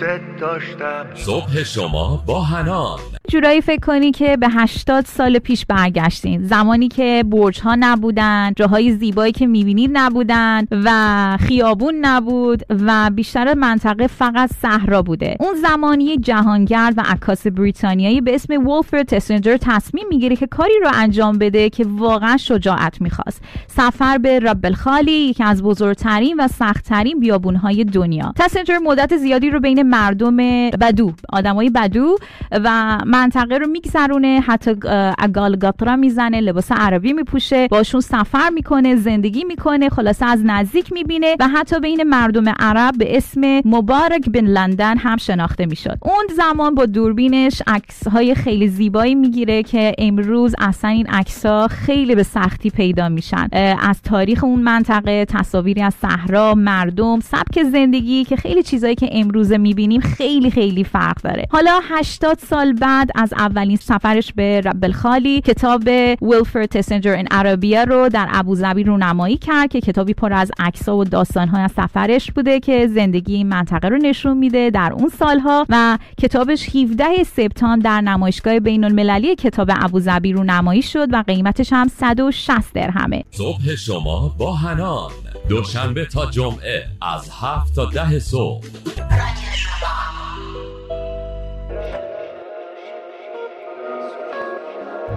داشتم. صبح شما با حنان. جورایی فکر کنی که به 80 سال پیش برگشتین، زمانی که برج‌ها نبودن، جاهای زیبایی که می‌بینید نبودن و خیابون نبود و بیشتر منطقه فقط صحرا بوده. اون زمانی جهانگرد و عکاس بریتانیایی به اسم ولفرد تسنجر تصمیم میگیره که کاری رو انجام بده که واقعا شجاعت می‌خواست. سفر به رب الخالی، یکی از بزرگترین و سخت‌ترین بیابون‌های دنیا. تسنجر مدت زیادی رو بین مردم بدو، آدمای بدو و منطقه رو میگذرونه، حتی گالگاترا میزنه، لباس عربی میپوشه، باشون سفر میکنه، زندگی میکنه، خلاصه از نزدیک میبینه و حتی بین مردم عرب به اسم مبارک بن لندن هم شناخته میشد. اون زمان با دوربینش عکس‌های خیلی زیبایی میگیره که امروز اصلا این عکس‌ها خیلی به سختی پیدا میشن، از تاریخ اون منطقه، تصاویری از صحرا، مردم، سبک زندگی که خیلی چیزایی که امروز میبینیم خیلی خیلی فرق داره. حالا 80 سال بعد از اولین سفرش به رب الخالی، کتاب ولفرد تسنجر این عربیه رو در ابوظبی رونمایی کرد که کتابی پر از عکس‌ها و داستان‌های از سفرش بوده که زندگی این منطقه رو نشون میده در اون سالها و کتابش 17 سپتامبر در نمایشگاه بین‌المللی کتاب ابوظبی رونمایی شد و قیمتش هم 160 درهمه. صبح شما با حنان، دوشنبه تا جمعه از 7 تا 10 صبح.